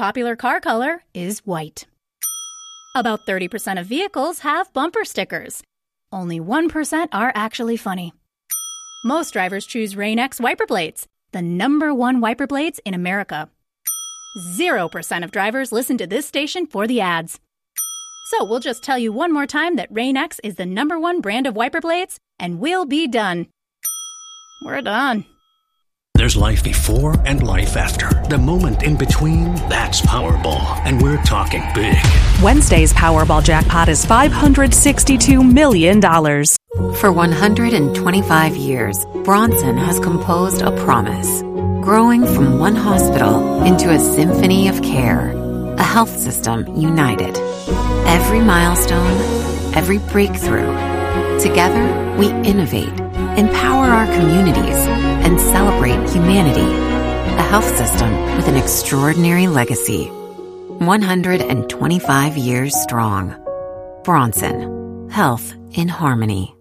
popular car color is white. About 30% of vehicles have bumper stickers. Only 1% are actually funny. Most drivers choose Rain-X wiper blades, the #1 wiper blades in America. 0% of drivers listen to this station for the ads. So we'll just tell you one more time that Rain-X is the #1 brand of wiper blades, and we'll be done. We're done. There's life before and life after. The moment in between, that's Powerball. And we're talking big. Wednesday's Powerball jackpot is $562 million. For 125 years, Bronson has composed a promise, growing from one hospital into a symphony of care, a health system united. Every milestone, every breakthrough. Together, we innovate, empower our communities, and celebrate humanity. A health system with an extraordinary legacy. 125 years strong. Bronson. Health in harmony.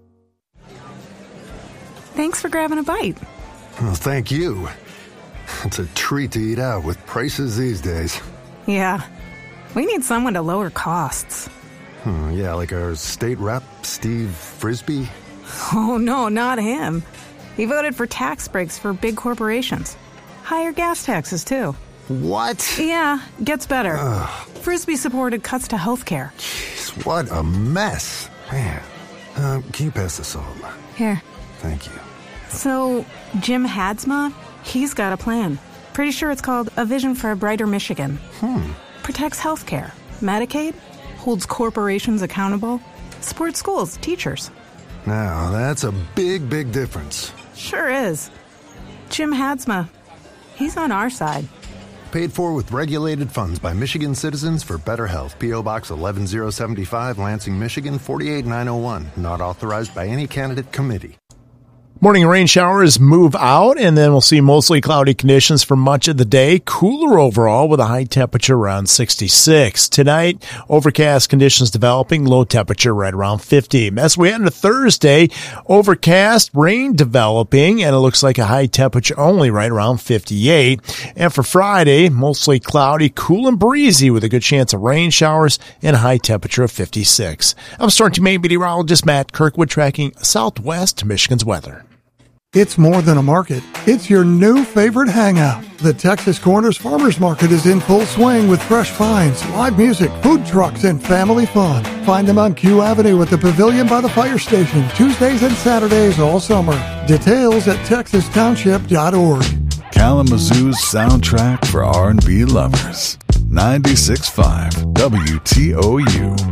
Thanks for grabbing a bite. Well, thank you. It's a treat to eat out with prices these days. Yeah. We need someone to lower costs. Yeah, like our state rep, Steve Frisbee. Oh, no, not him. He voted for tax breaks for big corporations. Higher gas taxes, too. What? Yeah, gets better. Frisbee supported cuts to health care. Jeez, what a mess. Man. Can you pass the salt? Here. Thank you. So, Jim Hadsma, he's got a plan. Pretty sure it's called A Vision for a Brighter Michigan. Protects health care, Medicaid, holds corporations accountable, supports schools, teachers. Now, that's a big, big difference. Sure is. Jim Hadsma, he's on our side. Paid for with regulated funds by Michigan citizens for better health. P.O. Box 11075, Lansing, Michigan 48901. Not authorized by any candidate committee. Morning rain showers move out, and then we'll see mostly cloudy conditions for much of the day. Cooler overall with a high temperature around 66. Tonight, overcast conditions developing, low temperature right around 50. As we head into Thursday, overcast, rain developing, and it looks like a high temperature only right around 58. And for Friday, mostly cloudy, cool and breezy with a good chance of rain showers and a high temperature of 56. I'm Storm Team meteorologist Matt Kirkwood tracking Southwest Michigan's weather. It's more than a market. It's your new favorite hangout. The Texas Corners Farmers Market is in full swing with fresh finds, live music, food trucks, and family fun. Find them on Q Avenue at the Pavilion by the fire station, Tuesdays and Saturdays all summer. Details at texastownship.org. Kalamazoo's soundtrack for R&B lovers. 96.5 WTOU.